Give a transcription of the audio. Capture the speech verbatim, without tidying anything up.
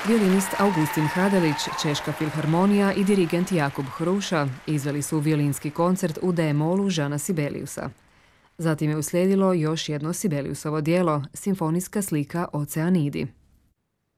Violinist Augustin Hadalić, Češka filharmonija i dirigent Jakub Hruša izveli su violinski koncert u D-molu Žana Sibeliusa. Zatim je uslijedilo još jedno Sibeliusovo djelo, simfonijska slika Oceanidi.